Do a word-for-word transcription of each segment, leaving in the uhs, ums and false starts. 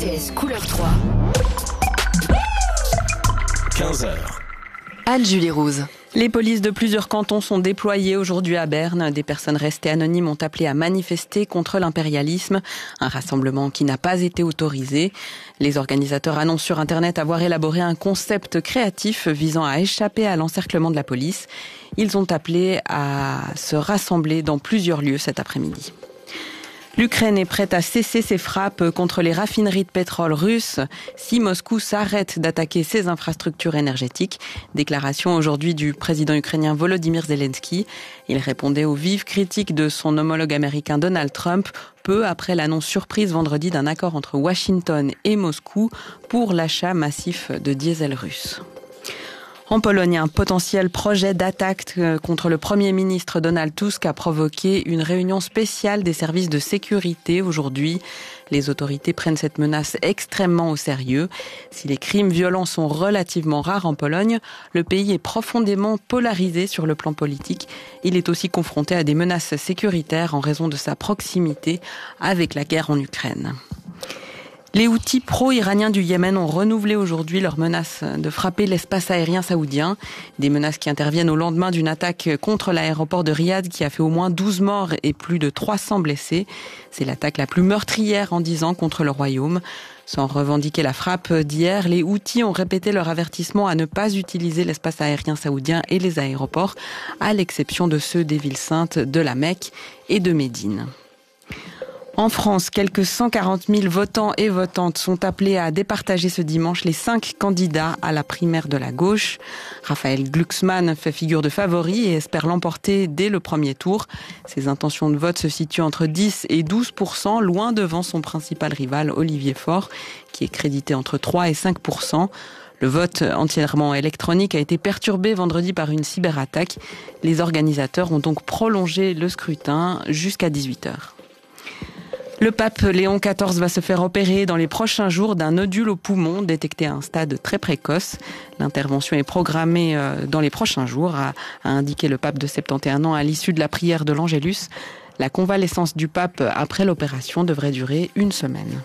T S couleur trois. quinze heures. Anne-Julie Rouse. Les polices de plusieurs cantons sont déployées aujourd'hui à Berne. Des personnes restées anonymes ont appelé à manifester contre l'impérialisme, un rassemblement qui n'a pas été autorisé. Les organisateurs annoncent sur Internet avoir élaboré un concept créatif visant à échapper à l'encerclement de la police. Ils ont appelé à se rassembler dans plusieurs lieux cet après-midi. L'Ukraine est prête à cesser ses frappes contre les raffineries de pétrole russes si Moscou s'arrête d'attaquer ses infrastructures énergétiques. Déclaration aujourd'hui du président ukrainien Volodymyr Zelensky. Il répondait aux vives critiques de son homologue américain Donald Trump, peu après l'annonce surprise vendredi d'un accord entre Washington et Moscou pour l'achat massif de diesel russe. En Pologne, un potentiel projet d'attaque contre le Premier ministre Donald Tusk a provoqué une réunion spéciale des services de sécurité aujourd'hui. Les autorités prennent cette menace extrêmement au sérieux. Si les crimes violents sont relativement rares en Pologne, le pays est profondément polarisé sur le plan politique. Il est aussi confronté à des menaces sécuritaires en raison de sa proximité avec la guerre en Ukraine. Les Houthis pro-iraniens du Yémen ont renouvelé aujourd'hui leur menace de frapper l'espace aérien saoudien. Des menaces qui interviennent au lendemain d'une attaque contre l'aéroport de Riyad qui a fait au moins douze morts et plus de trois cents blessés. C'est l'attaque la plus meurtrière en dix ans contre le royaume. Sans revendiquer la frappe d'hier, les Houthis ont répété leur avertissement à ne pas utiliser l'espace aérien saoudien et les aéroports, à l'exception de ceux des villes saintes de la Mecque et de Médine. En France, quelques cent quarante mille votants et votantes sont appelés à départager ce dimanche les cinq candidats à la primaire de la gauche. Raphaël Glucksmann fait figure de favori et espère l'emporter dès le premier tour. Ses intentions de vote se situent entre dix et douze pour cent, loin devant son principal rival Olivier Faure, qui est crédité entre trois et cinq pour cent. Le vote entièrement électronique a été perturbé vendredi par une cyberattaque. Les organisateurs ont donc prolongé le scrutin jusqu'à dix-huit heures. Le pape Léon quatorze va se faire opérer dans les prochains jours d'un nodule au poumon détecté à un stade très précoce. L'intervention est programmée dans les prochains jours, a indiqué le pape de soixante et un ans à l'issue de la prière de l'Angélus. La convalescence du pape après l'opération devrait durer une semaine.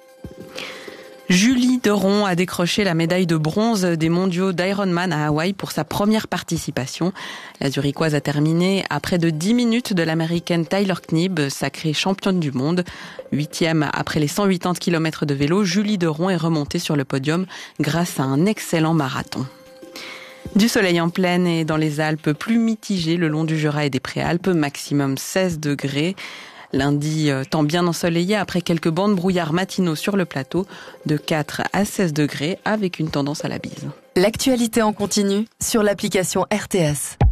Julie Deron a décroché la médaille de bronze des mondiaux d'Ironman à Hawaï pour sa première participation. La Zurichoise a terminé à près de dix minutes de l'américaine Tyler Knibb, sacrée championne du monde. Huitième après les cent quatre-vingts kilomètres de vélo, Julie Deron est remontée sur le podium grâce à un excellent marathon. Du soleil en plaine et dans les Alpes, plus mitigé le long du Jura et des Préalpes, maximum seize degrés. Lundi, temps bien ensoleillé après quelques bancs de brouillard matinaux sur le plateau, de quatre à seize degrés avec une tendance à la bise. L'actualité en continu sur l'application R T S.